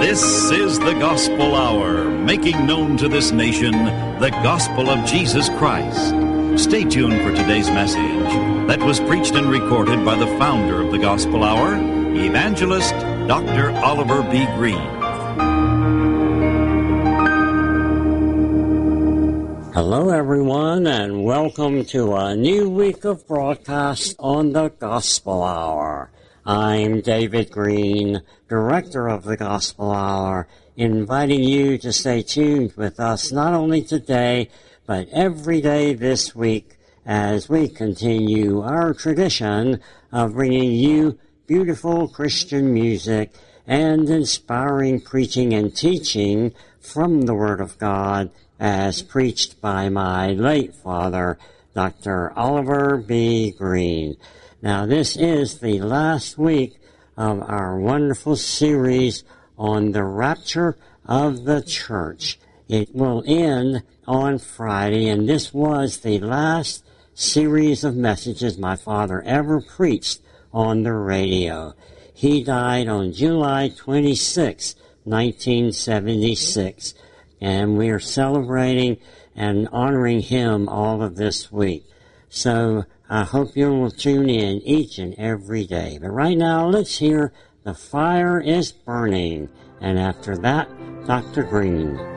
This is the Gospel Hour, making known to this nation the gospel of Jesus Christ. Stay tuned for today's message that was preached and recorded by the founder of the Gospel Hour, Evangelist Dr. Oliver B. Green. Hello, everyone, and welcome to a new week of broadcast on the Gospel Hour. I'm David Green, Director of the Gospel Hour, inviting you to stay tuned with us not only today, but every day this week as we continue our tradition of bringing you beautiful Christian music and inspiring preaching and teaching from the Word of God as preached by my late father, Dr. Oliver B. Green. Now, this is the last week of our wonderful series on the rapture of the church. It will end on Friday, and this was the last series of messages my father ever preached on the radio. He died on July 26, 1976, and we are celebrating and honoring him all of this week. So I hope you will tune in each and every day. But right now, let's hear The Fire is Burning. And after that, Dr. Green.